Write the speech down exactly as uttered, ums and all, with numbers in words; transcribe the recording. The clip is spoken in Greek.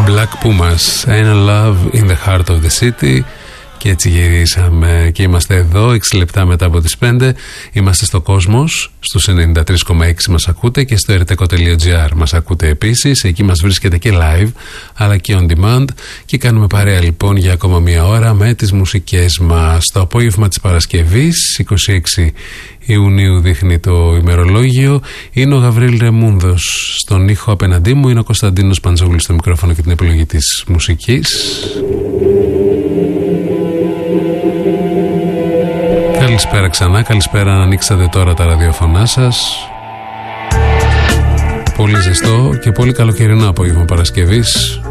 Black Pumas, Ain't a Love in the Heart of the City. Και έτσι γυρίσαμε και είμαστε εδώ έξι λεπτά μετά από τις πέντε. Είμαστε στο Κόσμος, στους ενενήντα τρία κόμμα έξι μας ακούτε και στο ερτεκο τελεία τζι άρ μας ακούτε επίσης. Εκεί μας βρίσκεται και live αλλά και on demand. Και κάνουμε παρέα λοιπόν για ακόμα μία ώρα με τις μουσικές μας. Το απόγευμα της Παρασκευής, είκοσι έξι Ιουνίου δείχνει το ημερολόγιο. Είναι ο Γαβρίλ Ρεμούνδος στον ήχο, απέναντί μου είναι ο Κωνσταντίνος Παντζόγλης στο μικρόφωνο και την επιλογή της μουσικής. Καλησπέρα ξανά, καλησπέρα αν ανοίξατε τώρα τα ραδιοφωνά σας. Πολύ ζεστό και πολύ καλοκαιρινό απόγευμα Παρασκευής.